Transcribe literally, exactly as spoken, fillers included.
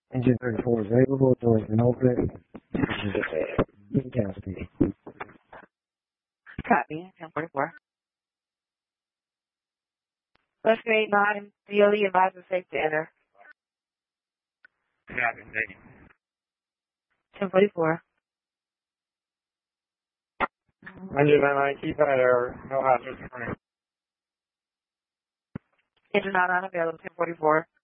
Engine thirty-four is available. Doors been open. In custody. Copy. ten forty-four. Let's grade nine. D L E advisor safe to enter. Copy. Thank you. ten forty-four. Engine nine, keep that error. No hazards warning. Engine nine unavailable. ten forty-four.